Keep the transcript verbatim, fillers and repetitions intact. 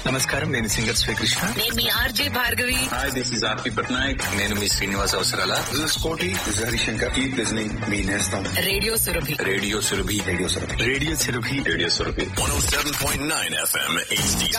నమస్కారం, నేను సింగర్ శ్రీకృష్ణ. నేను మీ RJ Bhargavi. Hi, this is ఆర్పి పట్నాయక్. నేను మీ శ్రీనివాస్ అవసరాల. దిస్ ఇస్ కోటి, this is Harishankar. Keep listening మీ నేస్తం radio Surabhi. Radio Surabhi. Radio Surabhi. Radio Surabhi. Radio Surabhi. one oh seven point nine F M H D